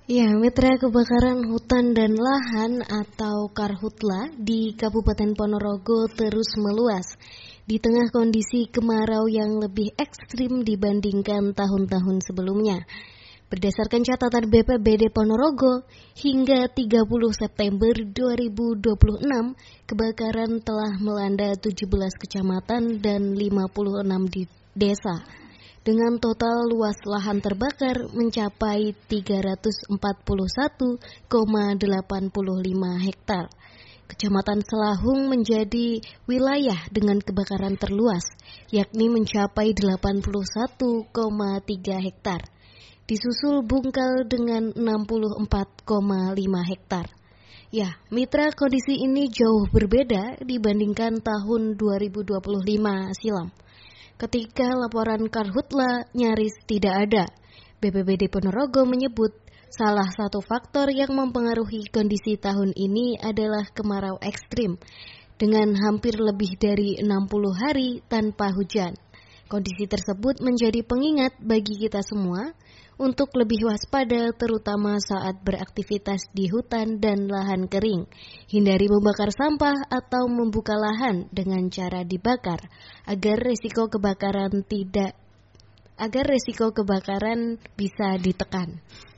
Ya, Mitra Kebakaran Hutan dan Lahan atau Karhutla di Kabupaten Ponorogo terus meluas di tengah kondisi kemarau yang lebih ekstrim dibandingkan tahun-tahun sebelumnya. Berdasarkan catatan BPBD Ponorogo, hingga 30 September 2026, kebakaran telah melanda 17 kecamatan dan 56 desa, dengan total luas lahan terbakar mencapai 341,85 hektar. Kecamatan Selahung menjadi wilayah dengan kebakaran terluas, yakni mencapai 81,3 hektar. Disusul Bungkal dengan 64,5 hektar. Ya, Mitra, kondisi ini jauh berbeda dibandingkan tahun 2025 silam, ketika laporan Karhutla nyaris tidak ada. BPBD Ponorogo menyebut salah satu faktor yang mempengaruhi kondisi tahun ini adalah kemarau ekstrim dengan hampir lebih dari 60 hari tanpa hujan. Kondisi tersebut menjadi pengingat bagi kita semua untuk lebih waspada, terutama saat beraktivitas di hutan dan lahan kering. Hindari membakar sampah atau membuka lahan dengan cara dibakar agar resiko kebakaran bisa ditekan.